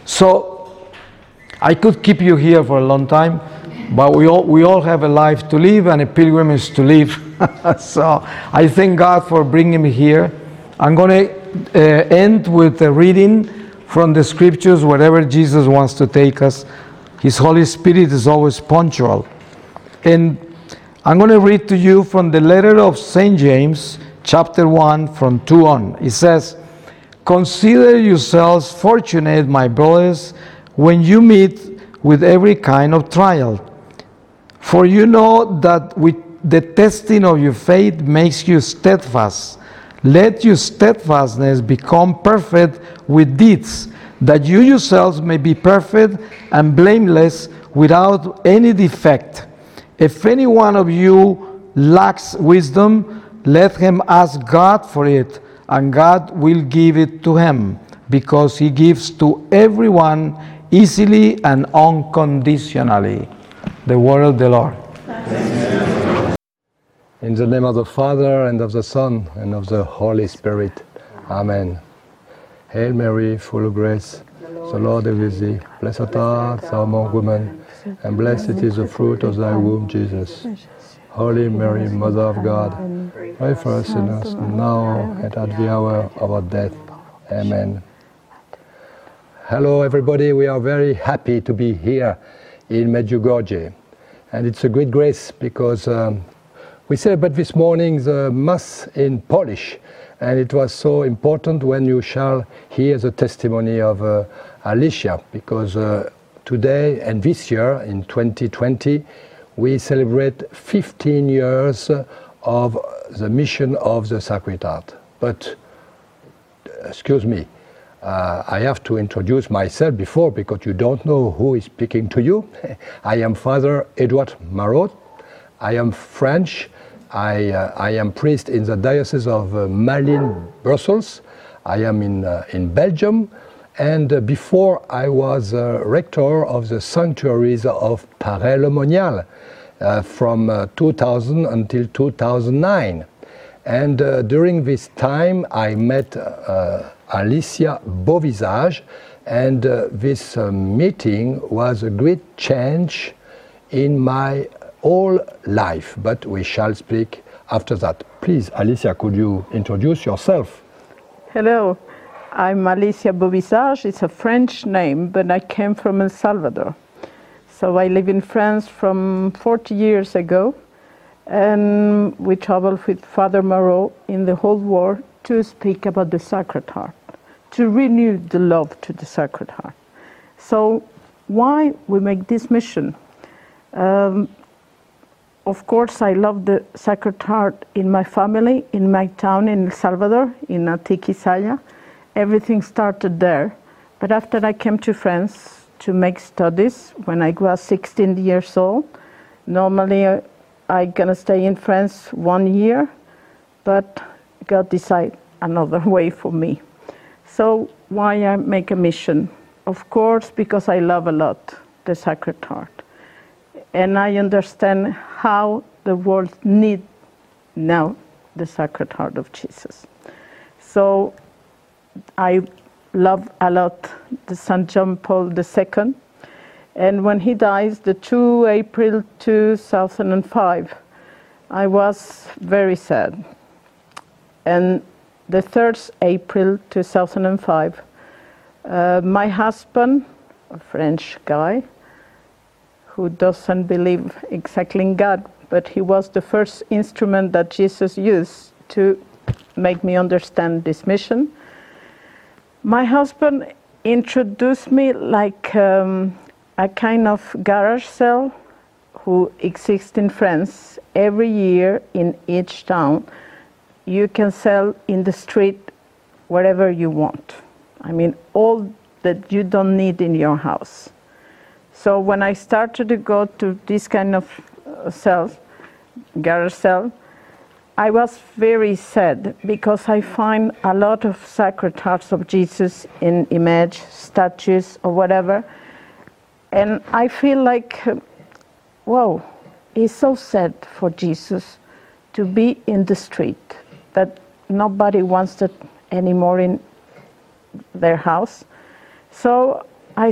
So I could keep you here for a long time, but we all have a life to live and a pilgrimage to live. So I thank God for bringing me here. I'm going to end with a reading from the scriptures wherever Jesus wants to take us. His Holy Spirit is always punctual. And I'm going to read to you from the letter of St. James, chapter 1, from 2 on. It says, "Consider yourselves fortunate, my brothers, when you meet with every kind of trial. For you know that with the testing of your faith makes you steadfast. Let your steadfastness become perfect with deeds, that you yourselves may be perfect and blameless without any defect. If any one of you lacks wisdom, let him ask God for it, and God will give it to him, because he gives to everyone easily and unconditionally." The word of the Lord. In the name of the Father, and of the Son, and of the Holy Spirit. Amen. Hail Mary, full of grace, the Lord is with thee. Blessed art thou among women, and blessed is the fruit of thy womb, Jesus. Holy Mary, Mother of God, pray for us sinners, now and at the hour of our death. Amen. Hello everybody, we are very happy to be here in Medjugorje. And it's a great grace because we celebrate this morning the Mass in Polish. And it was so important when you shall hear the testimony of Alicia, because today and this year, in 2020, we celebrate 15 years of the mission of the Sacred Heart. But, excuse me, I have to introduce myself before, because you don't know who is speaking to you. I am Father Edouard Marot. I am French. I am priest in the Diocese of Malines, Brussels. I am in Belgium. And before I was rector of the sanctuaries of Paray-le-Monial from 2000 until 2009. And during this time I met Alicia Beauvisage, and this meeting was a great change in my whole life, but we shall speak after that. Please, Alicia, could you introduce yourself? Hello, I'm Alicia Beauvisage. It's a French name, but I came from El Salvador. So I live in France from 40 years ago, and we traveled with Father Marot in the whole world to speak about the Sacred Heart, to renew the love to the Sacred Heart. So why we make this mission? Of course, I love the Sacred Heart in my family, in my town in El Salvador, in Atiquizaya. Everything started there. But after I came to France to make studies, when I was 16 years old, normally I'm gonna stay in France 1 year, but God decided another way for me. So why I make a mission? Of course, because I love a lot the Sacred Heart. And I understand how the world needs now the Sacred Heart of Jesus. So I love a lot the St. John Paul II. And when he dies, the 2 April 2005, I was very sad. And the 3rd April 2005, my husband, a French guy, who doesn't believe exactly in God, but he was the first instrument that Jesus used to make me understand this mission. My husband introduced me like a kind of garage sale who exists in France. Every year in each town, you can sell in the street whatever you want. I mean, all that you don't need in your house. So when I started to go to this kind of sales, garage sale, I was very sad because I find a lot of Sacred Hearts of Jesus in image, statues or whatever. And I feel like, wow, it's so sad for Jesus to be in the street, that nobody wants it anymore in their house. So